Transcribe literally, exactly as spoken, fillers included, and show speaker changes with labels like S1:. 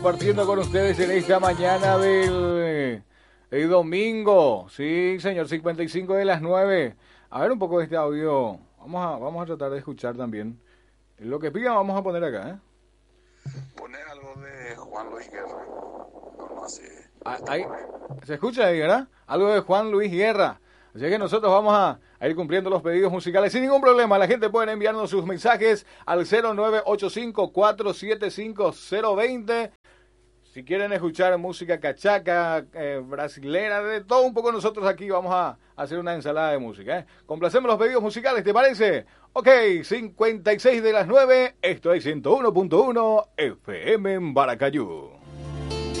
S1: Compartiendo con ustedes en esta mañana del el domingo. Sí, señor, cincuenta y cinco de las nueve. A ver un poco de este audio. Vamos a, vamos a tratar de escuchar también. Lo que pidan vamos a poner acá, ¿eh?
S2: Poner algo de Juan Luis Guerra. No, así.
S1: Ah, ahí, se escucha ahí, ¿verdad? Algo de Juan Luis Guerra. Así que nosotros vamos a, a ir cumpliendo los pedidos musicales sin ningún problema. La gente puede enviarnos sus mensajes al cero nueve ocho cinco, cuatro siete cinco, cero dos cero. Si quieren escuchar música cachaca, eh, brasilera, de todo un poco, nosotros aquí vamos a hacer una ensalada de música, ¿eh? Complacemos los pedidos musicales, ¿te parece? Ok, cincuenta y seis de las nueve, esto es ciento uno punto uno F M en Baracayú.